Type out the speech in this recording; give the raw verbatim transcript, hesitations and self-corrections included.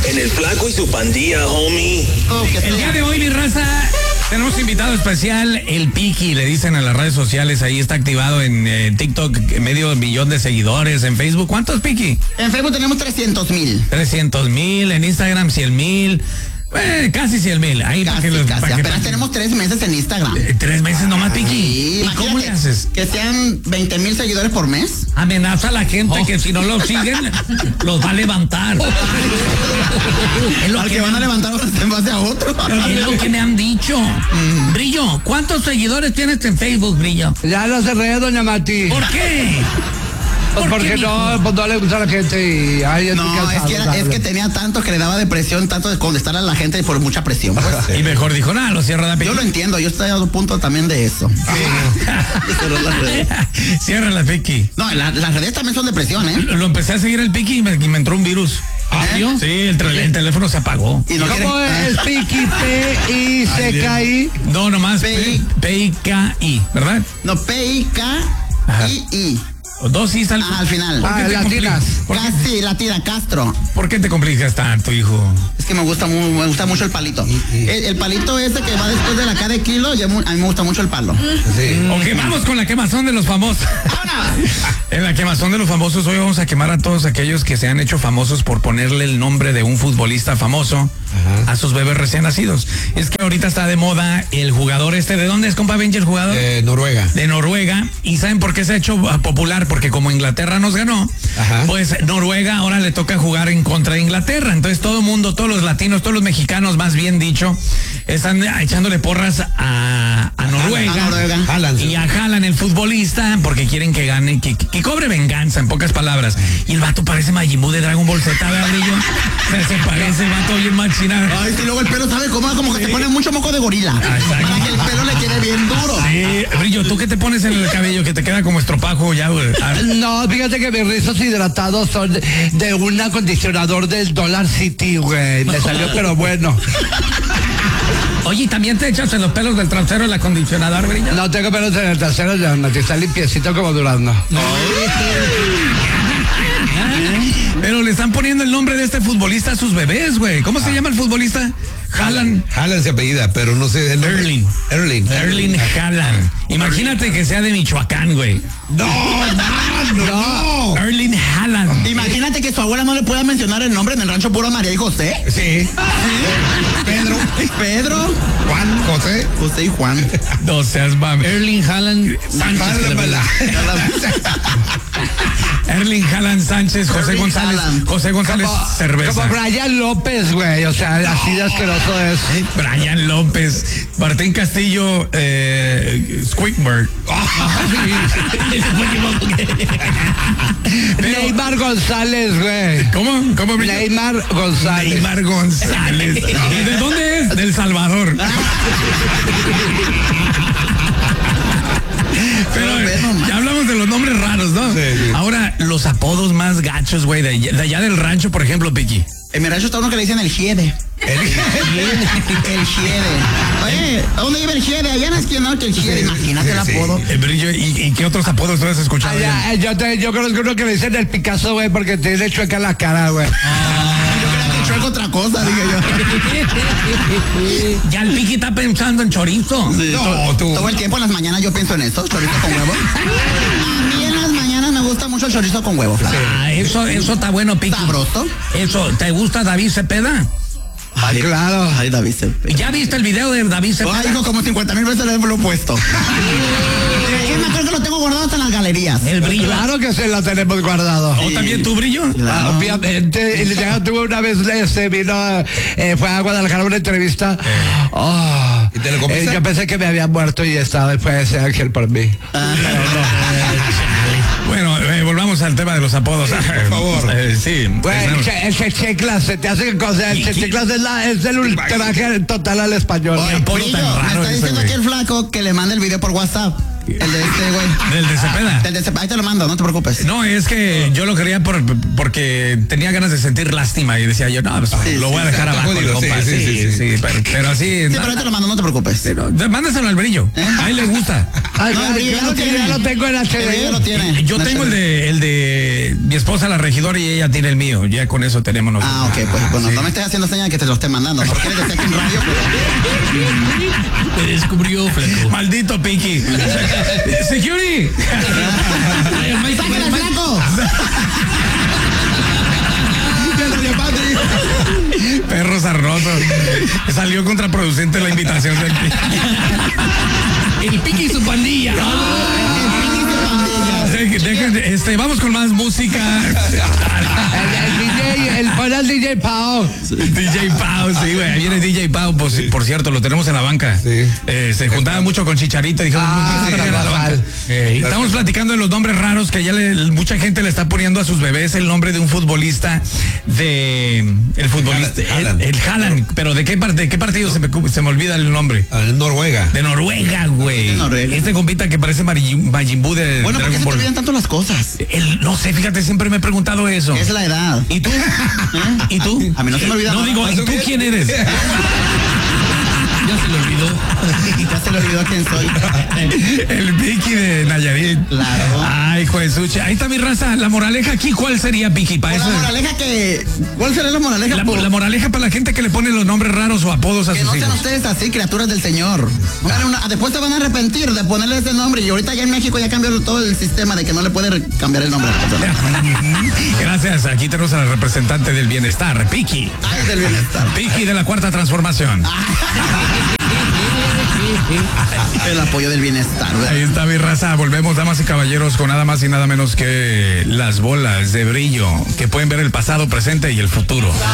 en el Flaco y su pandilla, homie. Oh, El día de hoy, mi raza, tenemos invitado especial, el Piki, le dicen en las redes sociales, ahí está activado en eh, TikTok, medio millón de seguidores, en Facebook. ¿Cuántos, Piki? En Facebook tenemos trescientos mil. trescientos mil, en Instagram cien mil. Eh, casi cien mil. Ahí Casi, para que los, casi. para que Apenas pa- tenemos tres meses en Instagram. Eh, tres meses nomás, Piki. Sí, ¿Y cómo le imagínate haces? Que sean veinte mil seguidores por mes. Amenaza a la gente Oh. que si no los siguen, los va a levantar. Es lo Al que que me van a han- levantar en base a otro. es lo que me han dicho. Brillo, ¿cuántos seguidores tienes en Facebook, Brillo? Ya lo cerré, doña Mati. ¿Por qué? Pues ¿Por qué, porque mijo? no, pues no le gusta a la gente y ay, estoy No, es cansado, que, era- es ¿sabes? que tenía tanto que le daba depresión, tanto de contestar a la gente por mucha presión. Pues. Y mejor dijo, nada, lo cierra la Yo Piki. lo entiendo, yo estoy a un punto también de eso. Pero las redes- Cierra la Piki. No, la- las redes también son depresión, ¿eh? Lo empecé a seguir el Piki y me, y me entró un virus. ¿Sí? Sí, el, tel- el teléfono se apagó. Y no ¿Cómo quiere- es Piki? P I C K I. No, nomás P- P I K I, ¿verdad? No, P I K I I. Dos I's al, Ah, al final. ¿Por qué Ah, te latinas. compli- ¿Por qué, Casi, Latina, Castro. por qué te complicas tanto, hijo? Es que me gusta, muy, me gusta mucho el palito. El, el palito ese que va después de la K de kilo, ya mu- a mí me gusta mucho el palo. Sí. Ok, vamos con la quemazón de los famosos. En la quemazón de los famosos, hoy vamos a quemar a todos aquellos que se han hecho famosos por ponerle el nombre de un futbolista famoso a sus bebés recién nacidos. Es que ahorita está de moda el jugador este. ¿De dónde es, compa Benji, el jugador? Eh, Noruega. De Noruega. ¿Y saben por qué se ha hecho uh, popular? Porque como Inglaterra nos ganó, Ajá. pues Noruega ahora le toca jugar en contra de Inglaterra. Entonces todo el mundo, todos los latinos, todos los mexicanos, más bien dicho, están echándole porras a, a Noruega. A Noruega. Haaland. Y a Haaland, el futbolista, porque quieren que gane, que, que, que cobre venganza, en pocas palabras. Y el vato parece Majin Buu de Dragon Ball Z, ¿verdad, Brillo? O sea, se parece el vato bien machinado. Ay, sí, luego el pelo, ¿sabe cómo? Como que se pone mucho moco de gorila. exacto. Para que el pelo le quede bien duro. Sí, Brillo, ¿tú qué te pones en el cabello que te queda como estropajo ya, güey? Ah, No, fíjate que mis rizos hidratados son de, de un acondicionador del Dollar City, güey. Me salió, pero bueno. Oye, ¿y también te echas en los pelos del trasero el acondicionador, Brillo? No tengo pelos en el trasero, ya no, está limpiecito como durazno. Pero le están poniendo el nombre de este futbolista a sus bebés, güey. ¿Cómo se llama el futbolista? Haaland. Haaland se apellida, pero no sé el nombre. Erling. Erling. Erling Haaland. Imagínate que sea de Michoacán, güey. No, no, no. Erling Haaland. Imagínate que su abuela no le pueda mencionar el nombre en el rancho puro María y José. Sí. Pedro. Pedro. Juan, José. José y Juan. No seas mami. Erling Haaland Sánchez. Bala, Erling Haaland Sánchez, José Erling González. Haaland. José González Cerveza. Como Brian López, güey. O sea, así de asqueroso es. Brian López, Martín Castillo, eh, Squidward. Pero- Neymar González, güey. ¿Cómo? ¿Cómo Brillo? Neymar González. Neymar González. ¿Y de dónde es? Del Salvador. Pero ya hablamos de los nombres raros, ¿no? Sí, sí. Ahora, los apodos más gachos, güey, de, allá- de allá del rancho, por ejemplo, Piki. En mi rancho está uno que le dicen el Giede. El Giede. Oye, ¿a dónde vive el Giede? Allá en la esquina, ¿no? Que el Giede. Imagínate el sí. apodo. El Brillo, ¿y, y qué otros apodos tú has escuchado? Ah, ya, eh, yo, te, yo conozco uno que le dicen el Picasso, güey, porque tiene chueca la cara, güey. Yo creía que chueco otra cosa, dije yo. Ya el Piki está pensando en chorizo. Sí, No, to- tú. Todo el tiempo en las mañanas yo pienso en eso, chorizo con huevo. A mí en las mañanas me gusta mucho el chorizo con huevo, Flaco. Ah, eso, eso está bueno, Piki. Sabroso. Eso, ¿te gusta David Cepeda? Ah, claro. Ay, David Cepeda. ¿Ya viste el video de David Cepeda? Ay, hijo, como cincuenta mil veces lo he puesto. Yo me acuerdo que lo tengo guardado hasta en las galerías. El Brillo. Claro que se lo tenemos guardado. ¿O también tú, Brillo? Ah, obviamente, y ya tuve una vez, este, vino, eh, fue a Guadalajara a una entrevista. Oh, ¿Y te lo comiste? eh, yo pensé que me había muerto y estaba, fue ese ángel por mí. Bueno, eh, volvamos al tema de los apodos. por favor. Eh, sí. Güey, el, che- el checheclas, se te hace cosa, el checheclas es, la, es el ultraje total al español. Oye, apodo Brillo, tan me raro está ese, diciendo güey. aquí el flaco que le mande el video por WhatsApp. El de este, güey. Del de Cepeda. El de Cepeda. Ahí te lo mando, no te preocupes. No, es que yo lo quería por, porque tenía ganas de sentir lástima y decía yo, no, pues Sí, lo sí, voy a dejar está abajo, jodido, compa. sí, Sí, sí, sí, sí, sí. pero, pero así. Sí, na- pero ahí te lo mando, no te preocupes. pero, mándaselo al brillo. ¿Eh? A él le gusta. Ay, No, el ay, brillo ya claro lo que tiene. ya lo tengo en H El brillo D. lo tiene. Yo No tengo sé. el de el de mi esposa, la regidora, y ella tiene el mío. Ya con eso tenemos nosotros. Ah, ok, pues bueno, Sí. no me estés haciendo señal que te lo esté mandando. Porque eres de aquí en radio, Me descubrió, flaco. Maldito Piki. Security. pero... ¡Sácala, flaco! Perro sarnoso. Salió contraproducente la invitación del Piki. El Piki y su pandilla. Dejen- Este, vamos con más música. El, el D J, el pon al D J Pao. D J Pau, sí, güey. Viene D J Pau, por, por cierto, lo tenemos en la banca. Sí. Eh, se juntaba mucho con Chicharito. Dijimos, Ah, "Vamos a llegar a la Carvajal. banca". Eh, estamos platicando de los nombres raros que ya le- mucha gente le está poniendo a sus bebés el nombre de un futbolista de el futbolista Haaland. el, el Haaland, pero de qué parte de qué partido se me cu- se me olvida el nombre. Ah, en Noruega. De Noruega, güey. De Noruega. Este compita que parece Mari- Majin Buu de Bueno, ¿por qué Dragon se te Ball. olvidan tanto las cosas? El- no sé, fíjate, siempre me he preguntado eso. Es la edad. ¿Y tú? ¿Y tú? A mí no se me olvida No nada. digo, ¿y tú quién eres? Ya se le olvidó. Ya se le olvidó quién soy. El Vicky de Nayarit. Claro. Ay, hijo de suche. Ahí está mi raza. La moraleja aquí, ¿cuál sería, Vicky? Para Por la eso. moraleja que... ¿Cuál será la moraleja? La, por- la moraleja para la gente que le pone los nombres raros o apodos a Que sus no sean hijos. ustedes así, criaturas del Señor. Pongan una- después se van a arrepentir de ponerle ese nombre. Y ahorita ya en México ya cambió todo el sistema de que no le puede re- cambiar el nombre a la persona. Gracias. Aquí tenemos a la representante del bienestar, Vicky. Ay, del bienestar. Vicky de la Cuarta Transformación. El apoyo del bienestar, ¿verdad? Ahí está mi raza. Volvemos, damas y caballeros, con nada más y nada menos que las bolas de brillo que pueden ver el pasado, presente y el futuro.